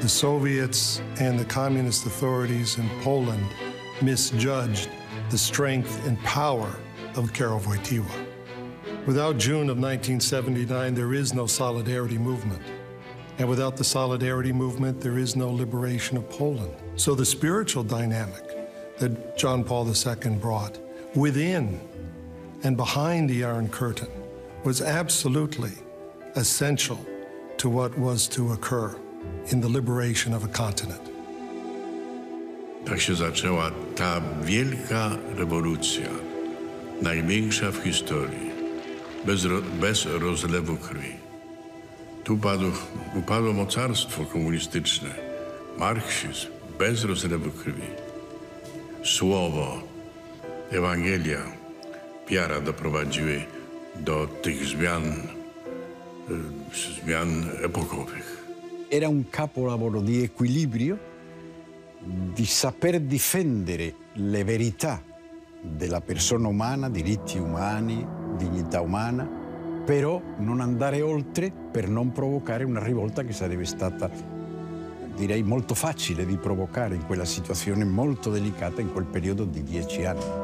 The Soviets and the communist authorities in Poland misjudged the strength and power of Karol Wojtyła. Without June of 1979, there is no solidarity movement. And without the solidarity movement, there is no liberation of Poland. So the spiritual dynamic that John Paul II brought within and behind the Iron Curtain was absolutely essential to what was to occur in the liberation of a continent. Tak się zaczęła ta wielka rewolucja, największa w historii, bez rozlewu krwi. Tu upadło mocarstwo komunistyczne, marksizm, bez rozlewu krwi. Słowo, Ewangelia, wiara doprowadziły do tych zmian epokowych. Era un capolavoro di equilibrio, di saper difendere le verità della persona umana, diritti umani, dignità umana, però non andare oltre per non provocare una rivolta che sarebbe stata, direi, molto facile di provocare in quella situazione molto delicata in quel periodo di 10 anni.